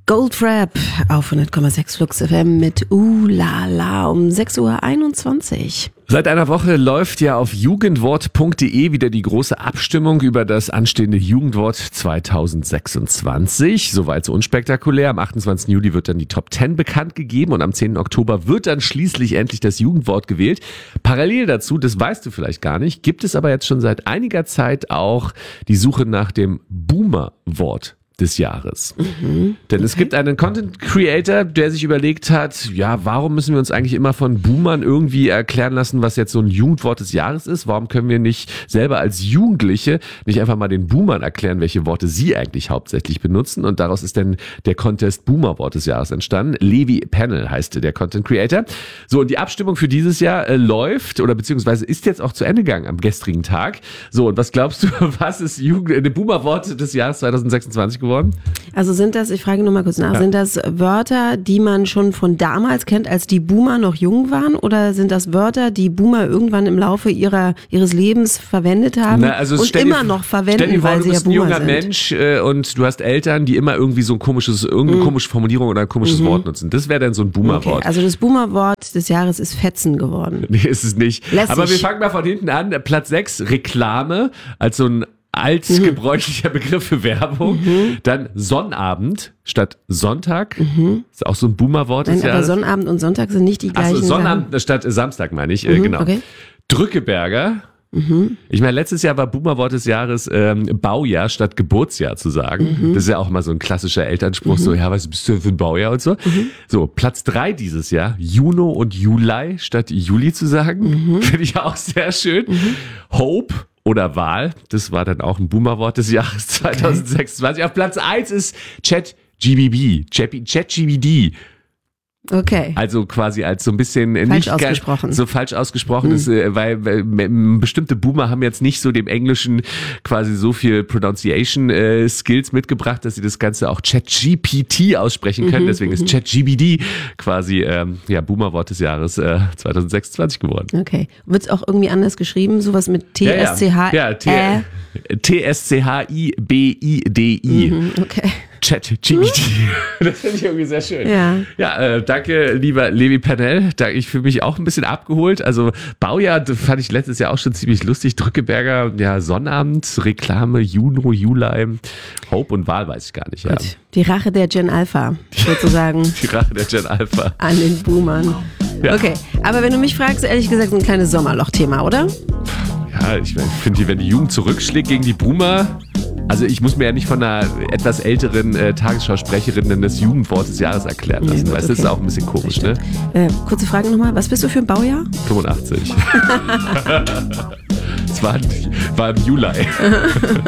Goldfrapp auf 100,6 Flux FM mit La um 6:21 Uhr. Seit einer Woche läuft ja auf jugendwort.de wieder die große Abstimmung über das anstehende Jugendwort 2026. Soweit so unspektakulär. Am 28. Juli wird dann die Top 10 bekannt gegeben und am 10. Oktober wird dann schließlich endlich das Jugendwort gewählt. Parallel dazu, das weißt du vielleicht gar nicht, gibt es aber jetzt schon seit einiger Zeit auch die Suche nach dem Boomer-Wort des Jahres. Denn es gibt einen Content Creator, der sich überlegt hat, ja, warum müssen wir uns eigentlich immer von Boomern irgendwie erklären lassen, was jetzt so ein Jugendwort des Jahres ist? Warum können wir nicht selber als Jugendliche nicht einfach mal den Boomern erklären, welche Worte sie eigentlich hauptsächlich benutzen? Und daraus ist dann der Contest Boomer-Wort des Jahres entstanden. Levi Panel heißt der Content Creator. So, und die Abstimmung für dieses Jahr läuft oder beziehungsweise ist jetzt auch zu Ende gegangen am gestrigen Tag. So, und was glaubst du, was ist der Boomer-Wort des Jahres 2026 geworden? Also sind das, ich frage nur mal kurz nach, sind das Wörter, die man schon von damals kennt, als die Boomer noch jung waren? Oder sind das Wörter, die Boomer irgendwann im Laufe ihres Lebens verwendet haben und immer noch verwenden, weil sie ja Boomer sind? Du bist ein junger Mensch und du hast Eltern, die immer irgendwie so irgendeine komische Formulierung oder ein komisches Wort nutzen. Das wäre dann so ein Boomer-Wort. Okay, also das Boomer-Wort des Jahres ist Fetzen geworden. Nee, ist es nicht. Lässig. Aber wir fangen mal von hinten an. Platz 6, Reklame, als so ein altgebräuchlicher Begriff für Werbung. Dann Sonnabend statt Sonntag. Ist auch so ein Boomer-Wort des Jahres. Aber Sonnabend und Sonntag sind nicht die gleichen. Also Sonnabend statt Samstag, meine ich. Genau. Okay. Drückeberger. Ich meine, letztes Jahr war Boomer-Wort des Jahres Baujahr statt Geburtsjahr zu sagen. Das ist ja auch mal so ein klassischer Elternspruch, so, ja, was bist du für ein Baujahr und so. So, Platz 3 dieses Jahr, Juno und Juli statt Juli zu sagen. Finde ich auch sehr schön. Hope oder Wahl, das war dann auch ein Boomer-Wort des Jahres 2026. Auf Platz 1 ist ChatGPT. Okay. Also quasi als so ein bisschen falsch ausgesprochen. So falsch ausgesprochen ist, weil bestimmte Boomer haben jetzt nicht so dem Englischen quasi so viel Pronunciation Skills mitgebracht, dass sie das Ganze auch ChatGPT aussprechen können. Deswegen ist ChatGPT quasi Boomer-Wort des Jahres 2026 geworden. Okay. Wird es auch irgendwie anders geschrieben? Sowas mit TSCH? Ja, TSCHIBIDI. Okay. ChatGPT. Das finde ich irgendwie sehr schön. Ja, danke, lieber Levi Panel. Ich fühle mich auch ein bisschen abgeholt. Also Baujahr fand ich letztes Jahr auch schon ziemlich lustig. Drückeberger, ja, Sonnabend, Reklame, Juno, Juli, Hope und Wahl weiß ich gar nicht. Ja. Gut. Die Rache der Gen Alpha, sozusagen. Die Rache der Gen Alpha. An den Boomern. Ja. Okay, aber wenn du mich fragst, ehrlich gesagt, ein kleines Sommerloch-Thema, oder? Ja, ich finde, wenn die Jugend zurückschlägt gegen die Boomer. Also ich muss mir ja nicht von einer etwas älteren Tagesschausprecherin denn das Jugendwort des Jahres erklären lassen, weißt du, das ist auch ein bisschen komisch, ne? Kurze Frage nochmal, was bist du für ein Baujahr? 85. Es war im Juli.